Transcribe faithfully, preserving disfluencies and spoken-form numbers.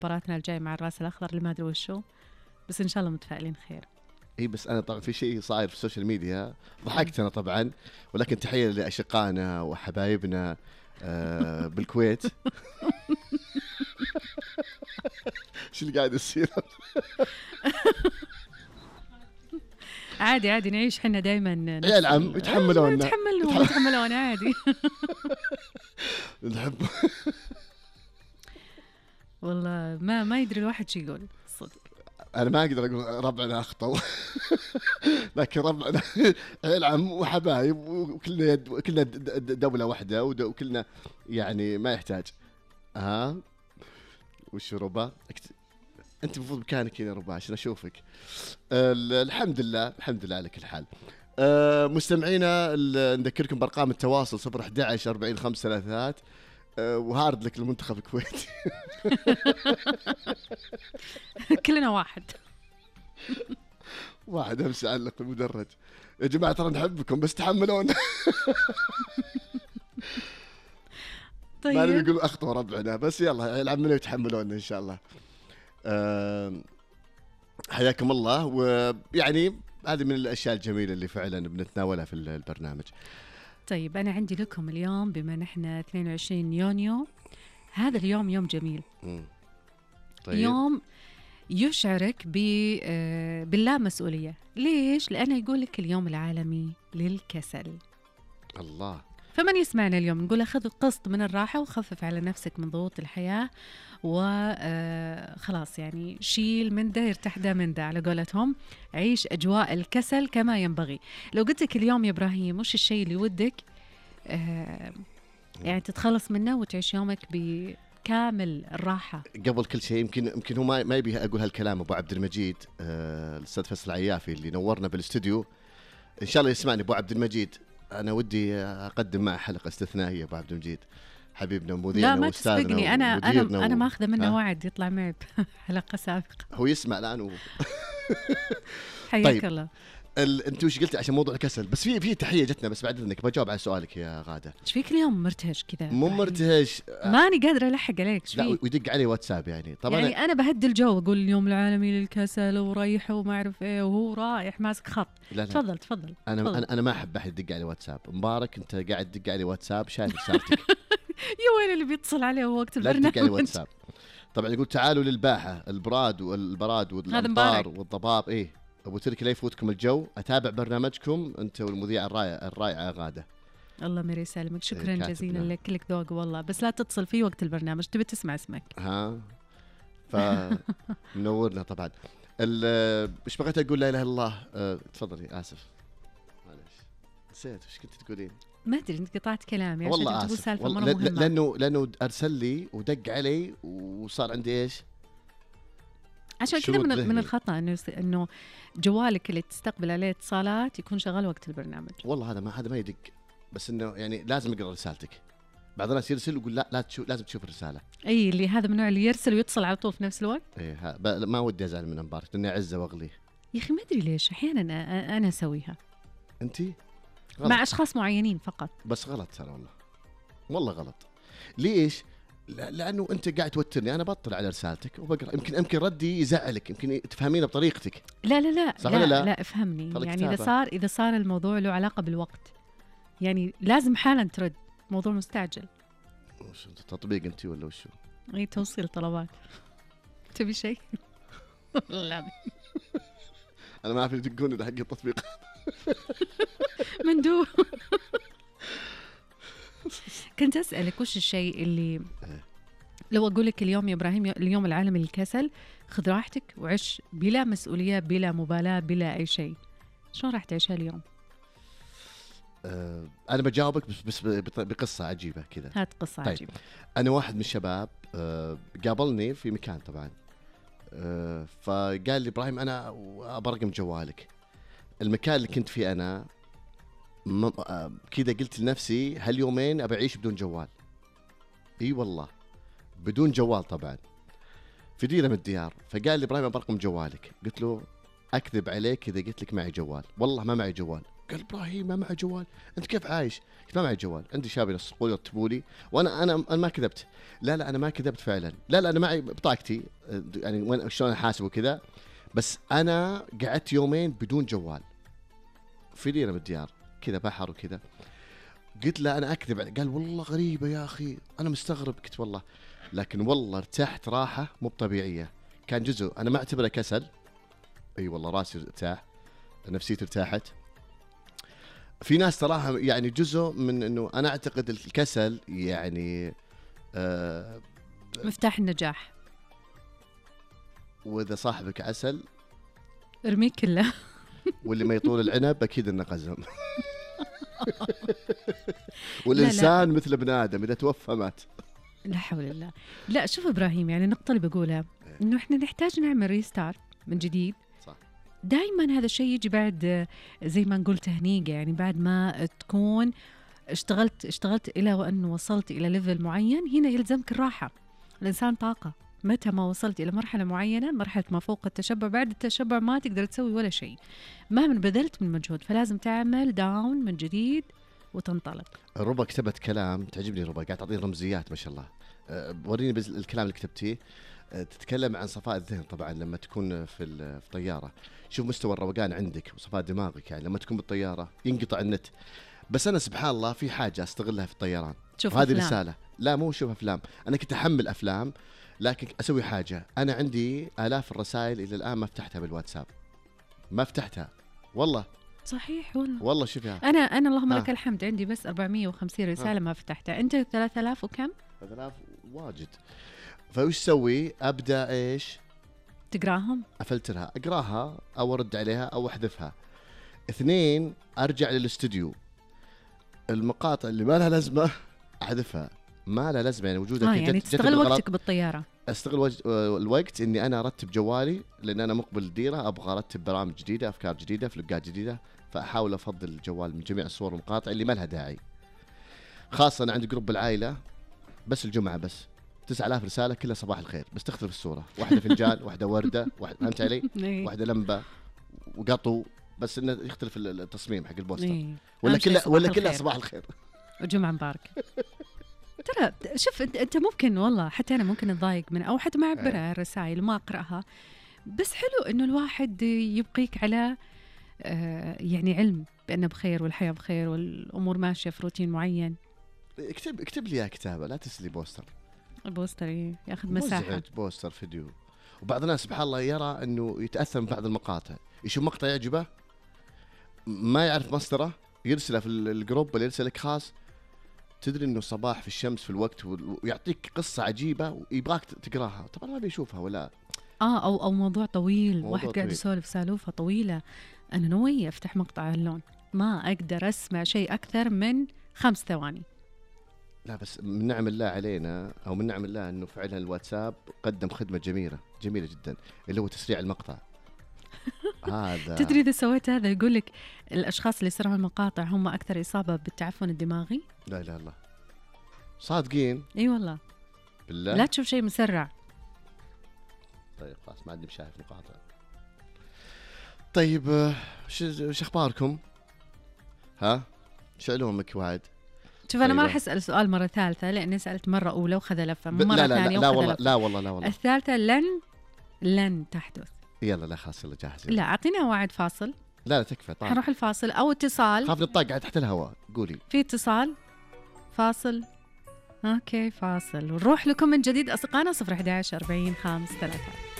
مباراتنا الجاي مع الراس الأخضر اللي ما أدري وشو، بس إن شاء الله متفائلين خير. اي بس انا طبعا في شيء صاير في السوشيال ميديا ضحكت انا طبعا، ولكن تحيه لاشقائنا وحبايبنا آه بالكويت. شو اللي قاعد يصير؟ عادي عادي نعيش حنا دايما يا العم يتحملون يتحملون يتحملون عادي. نحب والله ما ما يدري الواحد شو يقول صدق. انا ما اقدر اقول ربعنا اخطأوا، لكن ربعنا العم وحبايب وكلنا كلنا دولة واحدة وكلنا يعني ما يحتاج. ها وش ربا انت المفروض مكانك يا ربا عشان اشوفك. الحمد لله الحمد لله على كل حال. أه مستمعينا نذكركم بارقام التواصل صفر أحد عشر أربعين خمسة ثلاثات أه وهارد لك المنتخب الكويتي. كلنا واحد واحد امس علق المدرج يا جماعه ترى نحبكم بس تحملونا. طيب ما نبي نقول اخطوا ربعنا بس يلا العمليه يتحملونا ان شاء الله. أه حياكم الله. ويعني هذه من الاشياء الجميله اللي فعلا بنتناولها في البرنامج. طيب انا عندي لكم اليوم بما نحن اثنين وعشرين يونيو، هذا اليوم يوم جميل. طيب. يوم يشعرك باللا مسؤوليه. ليش؟ لانه يقول لك اليوم العالمي للكسل. الله. فمن يسمعنا اليوم نقول أخذ قسط من الراحة وخفف على نفسك من ضغوط الحياة وخلاص يعني شيل من ده يرتاح ده من ده على قولتهم. عيش أجواء الكسل كما ينبغي. لو قلت لك اليوم يا إبراهيم وش الشيء اللي ودك آه يعني تتخلص منه وتعيش يومك بكامل الراحة؟ قبل كل شيء يمكن يمكن هو ما يبي أقول هالكلام أبو عبد المجيد آه الأستاذ فيصل العيافي اللي نورنا بالاستوديو، إن شاء الله يسمعني أبو عبد المجيد. أنا ودي أقدم معه حلقة استثنائية أبو عبد المجيد حبيبنا ومذيعنا لا ما واستاذنا تسبقني أنا أنا و... أنا ماخذة منه وعد يطلع معي بحلقة سابقة. هو يسمع الآن و... حياك طيب. الله. ال... أنت وش قلت عشان موضوع الكسل؟ بس في في تحية جتنا بس بعد إذنك بجاوب على سؤالك يا غادة. إيش فيك اليوم مرتهش كذا؟ مو مرتهش، ماني قادرة ألحق عليك. لا ويدق علي واتساب يعني طبعا يعني أنا بهدي الجو أقول اليوم العالمي للكسل وريحه وما أعرف إيه وهو رايح ماسك خط. لا لا. تفضل تفضل. أنا تفضل. أنا أنا ما أحب أحد يدق علي واتساب. مبارك أنت قاعد تدق علي واتساب شايف رسالتك. يا ويلي اللي بيتصل عليه وقت البرنامج. لا تدق علي واتساب. طبعا يقول تعالوا للباحة البراد والبراد والأمطار والضباب. إيه أبو تركي لا يفوتكم الجو. أتابع برنامجكم أنت والمذيعة الرائعة الرائعة غادة. الله ميري يسلمك. شكرا جزيلا لك كلك ذوق والله. بس لا تتصل فيه وقت البرنامج تبي تسمع اسمك. ها فمنورنا طبعا. ايش بغيت أقول؟ لا إله إلا الله. أه تفضلي آسف معلش نسيت وش كنت تقولين. ما أدري أنت قطعت كلامي عشان تقول سالفة مرة مهمة. مهمة. لأنه لأنه أرسل لي ودق علي وصار عندي إيش عشان كذا من من الخطأ إنه إنه جوالك اللي تستقبل عليه اتصالات يكون شغال وقت البرنامج. والله هذا ما هذا ما يدق بس إنه يعني لازم أقرأ رسالتك. بعض الناس يرسل ويقول لا لا تشوف لازم تشوف الرسالة. أي اللي هذا من النوع اللي يرسل ويتصل على طول في نفس الوقت. إيه ما ودي أزعل من مبارك لأني أعزه وأغليه. يا أخي ما أدري ليش أحيانا أنا أسويها. أنتي؟ غلط. مع أشخاص معينين فقط. بس غلط ترى والله والله غلط. ليش؟ لأنه أنت قاعد توترني. أنا بطل على رسالتك وبقرأ يمكن يمكن ردي يزعلك يمكن تفهمينه بطريقتك. لا لا لا لا, لا, لا لا افهمني يعني إذا صار إذا صار الموضوع له علاقة بالوقت يعني لازم حالا ترد. موضوع مستعجل. وش أنت تطبيق أنت ولا وشو؟ أي توصيل طلبات. تبي شيء؟ لا أنا ما أعرف يدقون إذا حق التطبيق. مندوب. كنت أسألك وش الشيء اللي لو أقول لك اليوم يا إبراهيم اليوم العالمي للكسل خذ راحتك وعيش بلا مسؤولية بلا مبالاة بلا أي شيء، شلون راح تعيشها اليوم؟ أه أنا بجاوبك بس, بس بقصة عجيبة كذا. هات قصة طيب. عجيبة. أنا واحد من الشباب أه قابلني في مكان طبعا أه فقال لي إبراهيم أنا أبرقم جوالك. المكان اللي كنت فيه أنا أه كذا قلت لنفسي هاليومين أبى أعيش بدون جوال. إي والله بدون جوال طبعا في ديرة من الديار. فقال لي إبراهيم أبرقم جوالك. قلت له أكذب عليك إذا قلت لك معي جوال. والله ما معي جوال قال ابراهيم ما معي جوال. انت كيف عايش؟ قلت ما معي جوال، عندي شباب يلصقوا لي يرتبوا لي، وانا انا انا ما كذبت. لا لا انا ما كذبت فعلا، لا لا انا معي بطاقتي يعني وين شلون احاسب وكذا، بس انا قعدت يومين بدون جوال في ليله من الديار كذا بحر وكذا. قلت له انا اكذب عليه. قال والله غريبه يا اخي، انا مستغرب. قلت والله، لكن والله ارتحت راحه مو طبيعيه. كان جزء انا ما اعتبره كسل، اي والله راسي ارتاح، نفسيتي ارتاحت. في ناس تراها يعني جزء من انه انا اعتقد الكسل يعني آه مفتاح النجاح، واذا صاحبك عسل ارميك كله. واللي ما يطول العنب اكيد انه قزم. والانسان لا لا. مثل ابن ادم اذا توفى مات. لا حول الله. لا شوف ابراهيم، يعني النقطه اللي بقولها انه احنا نحتاج نعمل ريستارت من جديد. صح. دائما هذا الشيء يجي بعد زي ما نقول تهنيقه، يعني بعد ما تكون اشتغلت اشتغلت الى وانه وصلت الى ليفل معين، هنا يلزمك الراحه. الانسان طاقه، متى ما وصلت الى مرحله معينه، مرحله ما فوق التشبع، بعد التشبع ما تقدر تسوي ولا شيء مهما بذلت من مجهود، فلازم تعمل داون من جديد وتنطلق. ربا كتبت كلام تعجبني، ربا قاعد تعطيني رمزيات ما شاء الله. أه وريني بس الكلام اللي كتبتيه. أه تتكلم عن صفاء الذهن طبعا لما تكون في في طياره. شوف مستوى الروقان عندك وصفاء دماغك، يعني لما تكون بالطياره ينقطع النت، بس انا سبحان الله في حاجه استغلها في الطيران. وهذه رساله، لا مو شوف افلام، انا كنت احمل افلام لكن اسوي حاجه. انا عندي الاف الرسائل الى الان ما فتحتها بالواتساب، ما فتحتها والله. صحيح والله والله شوفها. انا انا اللهم لك الحمد عندي بس أربعمية وخمسين رساله ما فتحتها. انت ثلاثة آلاف وكم؟ ثلاثة آلاف واجد. فوش سوي؟ ابدا ايش؟ تقراهم؟ افلترها، اقراها او ارد عليها او احذفها. اثنين، ارجع للاستوديو، المقاطع اللي ما لها لازمه احذفها، ما لها لازمه يعني وجودك. آه يعني تستغل وقتك بالطياره. استغل وج... الوقت اني انا ارتب جوالي، لان انا مقبل الديره ابغى ارتب برامج جديده، افكار جديده، فلقات جديده، فاحاول افضل الجوال من جميع الصور والمقاطع اللي ما لها داعي. خاصه انا عندي جروب العائله بس الجمعه بس تسعة آلاف رساله كلها صباح الخير، بس تختلف الصوره، واحده فنجان، واحده ورده، واحده فهمت علي؟ واحده لمبه وقطو، بس انه يختلف التصميم حق البوستر. ولا كلها ولا كلها صباح الخير وجمعه مبارك. ترى شوف انت ممكن والله حتى انا ممكن اتضايق من او حتى ما اعبرها الرسائل ما اقراها، بس حلو انه الواحد يبقيك على آه يعني علم بانه بخير والحياه بخير والامور ماشيه في روتين معين. اكتب اكتب لي يا كتابه، لا تسلي بوستر. البوستر ياخذ مساحه، مزعج بوستر فيديو. وبعض الناس سبحان الله يرى انه يتاثر من بعض المقاطع، يشوف مقطع يعجبه ما يعرف مصدره يرسله في الجروب ولا يرسلك خاص، تدري انه صباح في الشمس في الوقت ويعطيك قصه عجيبه ويبغاك تقراها، طبعا ما بيشوفها ولا اه او او موضوع طويل، موضوع واحد قاعد يسولف سالوفه طويله، انا نوي افتح مقطع هاللون ما اقدر اسمع شيء اكثر من خمس ثواني. لا بس من نعم الله علينا او من نعم الله انه فعلا الواتساب قدم خدمه جميله جميله جدا اللي هو تسريع المقطع. هذا تدري اذا سويت هذا يقول لك الاشخاص اللي يسرعون المقاطع هم اكثر اصابه بالتعفن الدماغي. لا اله الا الله، صادقين؟ اي والله بالله لا تشوف شيء مسرع. طيب خلاص ما عندي مشاهد مقاطع. طيب وش اخباركم؟ ها ايش علومك وعد؟ شوف انا ما راح اسال سؤال مره ثالثه لاني سالت مره اولى وخذ لفه، مره لا لا ثانيه لا, لا وخذ والله لفة. لا والله لا والله الثالثه لن لن تحدث. يلا لا خلاص يلا جاهز. لا اعطينا وعد فاصل. لا لا تكفى طيب. حنروح الفاصل او اتصال. خاف نطاق قاعد تحت الهواء. قولي في اتصال فاصل. اوكي فاصل ونروح لكم من جديد اصدقائنا صفر واحد واحد أربعين خمسة ثلاثة.